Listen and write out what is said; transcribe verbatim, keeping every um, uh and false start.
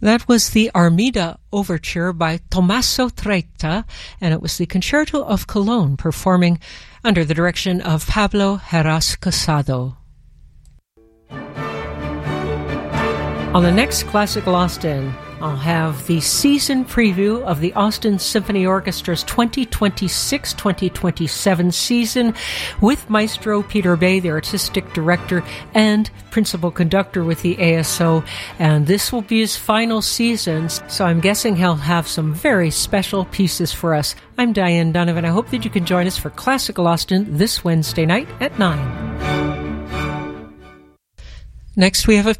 That was the Armida Overture by Tommaso Tretta, and it was the Concerto of Cologne performing under the direction of Pablo Heras Casado. On the next Classical Austin, I'll have the season preview of the Austin Symphony Orchestra's twenty twenty-six twenty twenty-seven season with Maestro Peter Bay, the artistic director and principal conductor with the A S O, and this will be his final season, so I'm guessing he'll have some very special pieces for us. I'm Diane Donovan. I hope that you can join us for Classical Austin this Wednesday night at nine. Next we have a